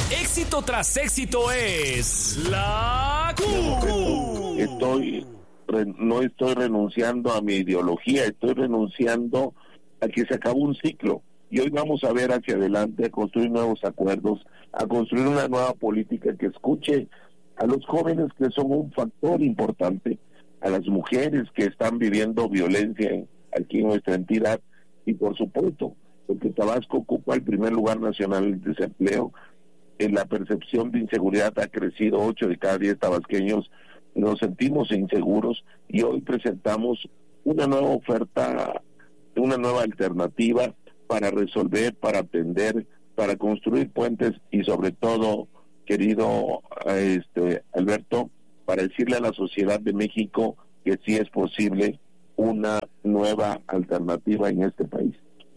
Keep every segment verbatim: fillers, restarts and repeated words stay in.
Éxito tras éxito es la Q. Estoy, no estoy renunciando a mi ideología, estoy renunciando a que se acabó un ciclo. Y hoy vamos a ver hacia adelante, a construir nuevos acuerdos, a construir una nueva política que escuche a los jóvenes, que son un factor importante, a las mujeres que están viviendo violencia en, aquí en nuestra entidad, y por supuesto, porque Tabasco ocupa el primer lugar nacional en desempleo. En la percepción de inseguridad ha crecido, ocho de cada diez tabasqueños nos sentimos inseguros, y hoy presentamos una nueva oferta, una nueva alternativa para resolver, para atender, para construir puentes y sobre todo, querido este Alberto, para decirle a la sociedad de México que sí es posible una nueva alternativa en este país.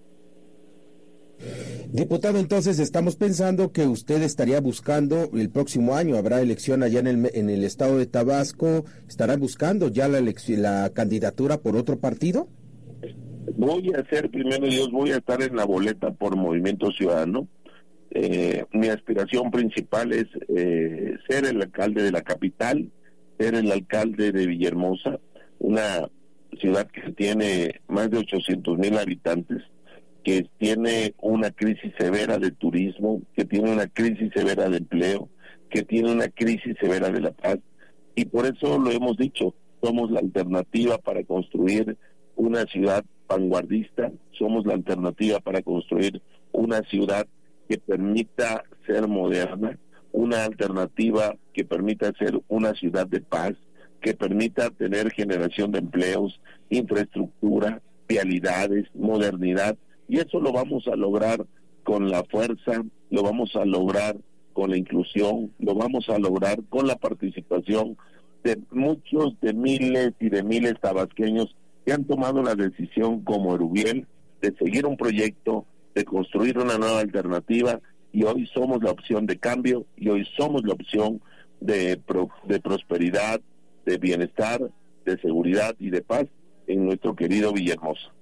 Diputado, entonces estamos pensando que usted estaría buscando, el próximo año habrá elección allá en el, en el estado de Tabasco, ¿estará buscando ya la, elección, la candidatura por otro partido? Voy a hacer, primero Dios, voy a estar en la boleta por Movimiento Ciudadano. Eh, mi aspiración principal es eh, ser el alcalde de la capital, ser el alcalde de Villahermosa, una ciudad que tiene más de ochocientos mil habitantes, que tiene una crisis severa de turismo, que tiene una crisis severa de empleo, que tiene una crisis severa de la paz, y por eso lo hemos dicho, somos la alternativa para construir una ciudad vanguardista, somos la alternativa para construir una ciudad que permita ser moderna, una alternativa que permita ser una ciudad de paz, que permita tener generación de empleos, infraestructura, vialidades, modernidad. Y eso lo vamos a lograr con la fuerza, lo vamos a lograr con la inclusión, lo vamos a lograr con la participación de muchos, de miles y de miles tabasqueños que han tomado la decisión como Erubiel de seguir un proyecto, de construir una nueva alternativa, y hoy somos la opción de cambio, y hoy somos la opción de, pro, de prosperidad, de bienestar, de seguridad y de paz en nuestro querido Villahermosa.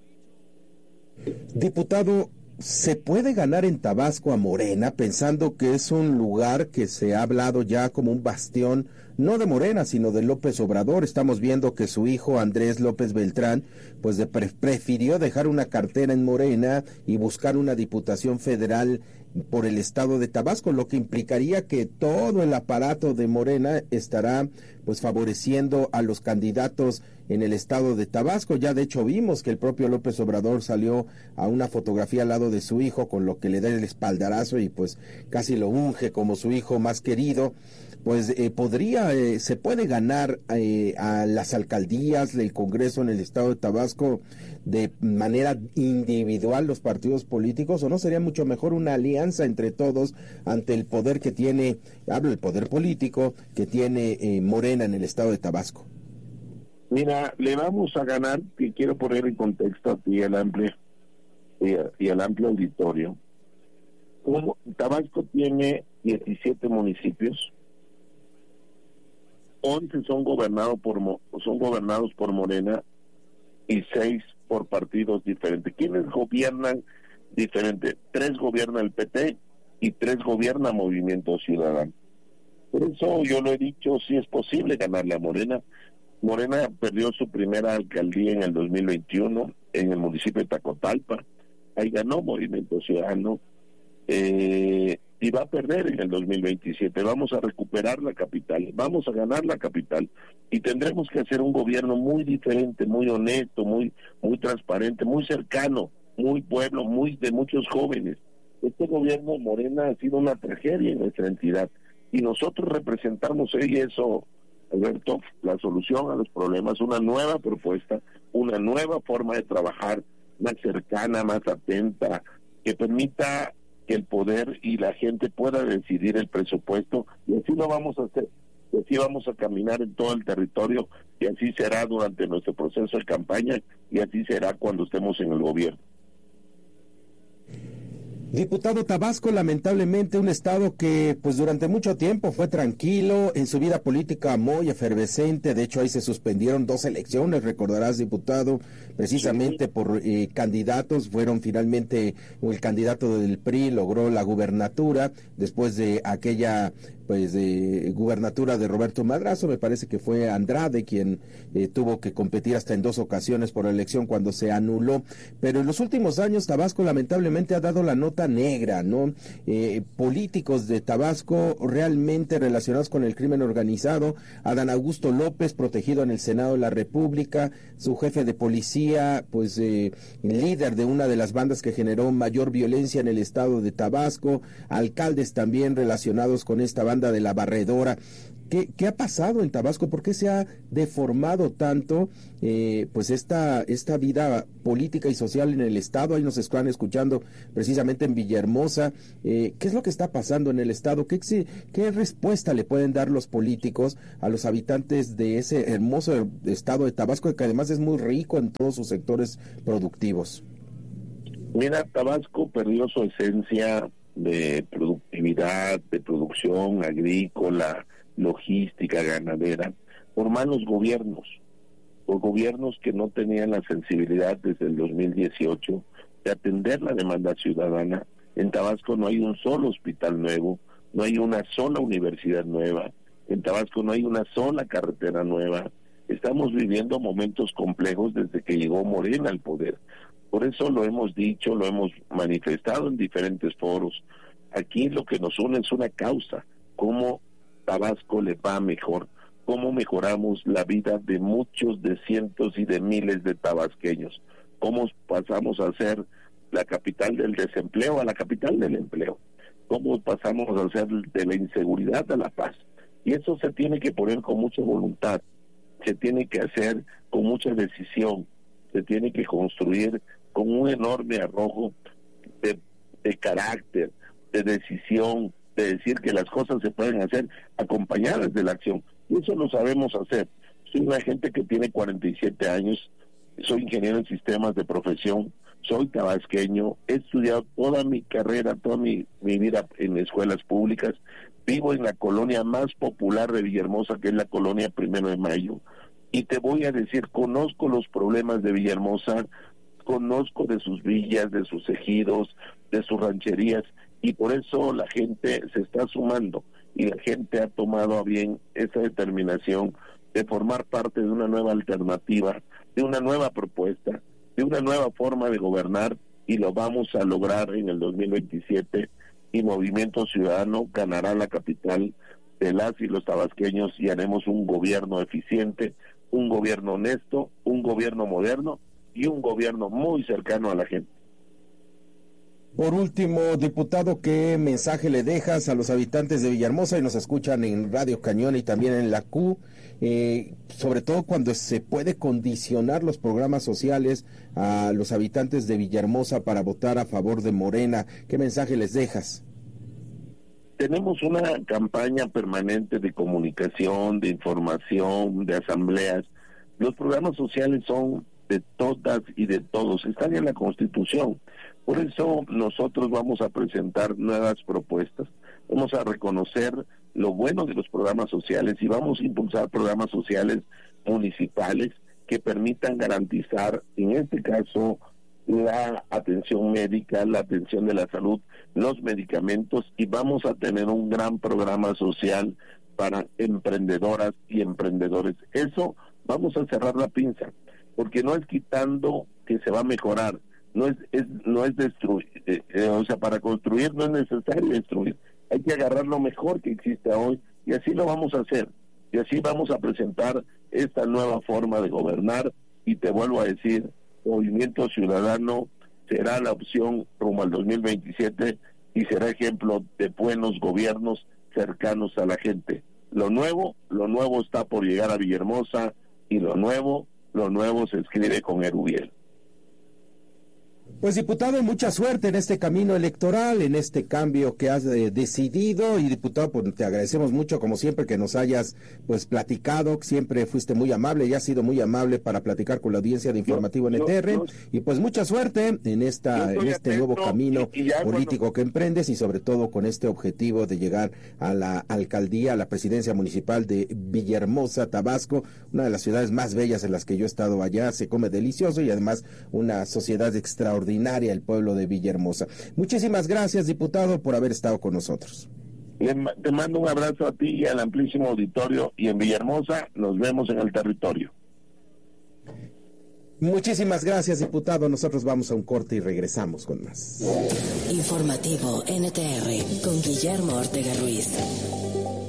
Diputado, ¿se puede ganar en Tabasco a Morena, pensando que es un lugar que se ha hablado ya como un bastión, no de Morena, sino de López Obrador? Estamos viendo que su hijo Andrés López Beltrán, pues de pre- prefirió dejar una cartera en Morena y buscar una diputación federal por el estado de Tabasco, lo que implicaría que todo el aparato de Morena estará pues favoreciendo a los candidatos en el estado de Tabasco. Ya de hecho vimos que el propio López Obrador salió a una fotografía al lado de su hijo, con lo que le da el espaldarazo y pues casi lo unge como su hijo más querido. Pues eh, podría, eh, se puede ganar eh, a las alcaldías del Congreso en el estado de Tabasco de manera individual los partidos políticos, o no sería mucho mejor una alianza entre todos ante el poder que tiene, hablo del poder político que tiene eh, Morena en el estado de Tabasco? Mira, le vamos a ganar, y quiero poner en contexto a ti, al amplio, y, a, y al amplio auditorio. Como Tabasco tiene diecisiete municipios, once son gobernados por son gobernados por Morena y seis por partidos diferentes. ¿Quiénes gobiernan diferente? Tres gobierna el P T y tres gobierna Movimiento Ciudadano. Por eso yo lo he dicho, sí es posible ganarle a Morena. Morena perdió su primera alcaldía en el dos mil veintiuno en el municipio de Tacotalpa. Ahí ganó Movimiento Ciudadano. Eh, y va a perder en el dos mil veintisiete. Vamos a recuperar la capital, vamos a ganar la capital, y tendremos que hacer un gobierno muy diferente, muy honesto, muy muy transparente, muy cercano, muy pueblo, muy de muchos jóvenes. Este gobierno Morena ha sido una tragedia en nuestra entidad, y nosotros representamos hoy eso, Alberto, la solución a los problemas, una nueva propuesta, una nueva forma de trabajar, más cercana, más atenta, que permita que el poder y la gente pueda decidir el presupuesto, y así lo vamos a hacer, y así vamos a caminar en todo el territorio, y así será durante nuestro proceso de campaña, y así será cuando estemos en el gobierno. Diputado, Tabasco, lamentablemente un estado que pues durante mucho tiempo fue tranquilo, en su vida política muy efervescente. De hecho ahí se suspendieron dos elecciones, recordarás, diputado, precisamente sí. por eh, candidatos. Fueron finalmente, el candidato del P R I logró la gubernatura después de aquella pues de gubernatura de Roberto Madrazo. Me parece que fue Andrade quien eh, tuvo que competir hasta en dos ocasiones por la elección cuando se anuló. Pero en los últimos años Tabasco lamentablemente ha dado la nota negra, ¿no? Eh, políticos de Tabasco realmente relacionados con el crimen organizado. Adán Augusto López, protegido en el Senado de la República, su jefe de policía, pues eh, líder de una de las bandas que generó mayor violencia en el estado de Tabasco, alcaldes también relacionados con esta banda de la Barredora. ¿Qué, qué ha pasado en Tabasco? ¿Por qué se ha deformado tanto eh, pues esta esta vida política y social en el estado? Ahí nos están escuchando precisamente en Villahermosa. Eh, ¿Qué es lo que está pasando en el estado? ¿Qué, ¿Qué respuesta le pueden dar los políticos a los habitantes de ese hermoso estado de Tabasco, que además es muy rico en todos sus sectores productivos? Mira, Tabasco perdió su esencia de productividad, de producción agrícola, logística, ganadera, por malos gobiernos, por gobiernos que no tenían la sensibilidad desde el dos mil dieciocho de atender la demanda ciudadana. En Tabasco no hay un solo hospital nuevo, no hay una sola universidad nueva, en Tabasco no hay una sola carretera nueva. Estamos viviendo momentos complejos desde que llegó Morena al poder. Por eso lo hemos dicho, lo hemos manifestado en diferentes foros. Aquí lo que nos une es una causa, cómo Tabasco le va mejor, cómo mejoramos la vida de muchos, de cientos y de miles de tabasqueños, cómo pasamos a ser la capital del desempleo a la capital del empleo, cómo pasamos a ser de la inseguridad a la paz. Y eso se tiene que poner con mucha voluntad, se tiene que hacer con mucha decisión, se tiene que construir con un enorme arrojo de, de carácter, de decisión, de decir que las cosas se pueden hacer acompañadas de la acción. Y eso lo sabemos hacer. Soy una gente que tiene cuarenta y siete años, soy ingeniero en sistemas de profesión, soy tabasqueño, he estudiado toda mi carrera, toda mi, mi vida en escuelas públicas, vivo en la colonia más popular de Villahermosa, que es la colonia Primero de Mayo, y te voy a decir, conozco los problemas de Villahermosa, conozco de sus villas, de sus ejidos, de sus rancherías, y por eso la gente se está sumando, y la gente ha tomado a bien esa determinación de formar parte de una nueva alternativa, de una nueva propuesta, de una nueva forma de gobernar, y lo vamos a lograr en el dos mil veintisiete, y Movimiento Ciudadano ganará la capital de las y los tabasqueños, y haremos un gobierno eficiente, un gobierno honesto, un gobierno moderno y un gobierno muy cercano a la gente. Por último, diputado, ¿qué mensaje le dejas a los habitantes de Villahermosa y nos escuchan en Radio Cañón y también en la Q, eh, sobre todo cuando se puede condicionar los programas sociales a los habitantes de Villahermosa para votar a favor de Morena? ¿Qué mensaje les dejas? Tenemos una campaña permanente de comunicación, de información, de asambleas. Los programas sociales son de todas y de todos, están en la Constitución. Por eso nosotros vamos a presentar nuevas propuestas, vamos a reconocer lo bueno de los programas sociales y vamos a impulsar programas sociales municipales que permitan garantizar, en este caso, la atención médica, la atención de la salud, los medicamentos, y vamos a tener un gran programa social para emprendedoras y emprendedores. Eso vamos a cerrar la pinza, porque no es quitando que se va a mejorar, no es, es no es destruir, eh, eh, o sea, para construir no es necesario destruir, hay que agarrar lo mejor que existe hoy, y así lo vamos a hacer, y así vamos a presentar esta nueva forma de gobernar, y te vuelvo a decir, Movimiento Ciudadano será la opción rumbo al dos mil veintisiete y será ejemplo de buenos gobiernos cercanos a la gente. Lo nuevo, lo nuevo está por llegar a Villahermosa, y lo nuevo, lo nuevo se escribe con Erubiel. Pues diputado, mucha suerte en este camino electoral, en este cambio que has eh, decidido, y diputado, pues te agradecemos mucho como siempre que nos hayas pues platicado, siempre fuiste muy amable y has sido muy amable para platicar con la audiencia de Informativo N T R, yo, yo, y pues mucha suerte en esta en este atento, nuevo camino y, y político cuando... que emprendes, y sobre todo con este objetivo de llegar a la alcaldía, a la presidencia municipal de Villahermosa, Tabasco, una de las ciudades más bellas en las que yo he estado allá, se come delicioso y además una sociedad extraordinaria, el pueblo de Villahermosa. Muchísimas gracias, diputado, por haber estado con nosotros. Le, te mando un abrazo a ti y al amplísimo auditorio, y en Villahermosa nos vemos en el territorio. Muchísimas gracias, diputado. Nosotros vamos a un corte y regresamos con más. Informativo N T R con Guillermo Ortega Ruiz.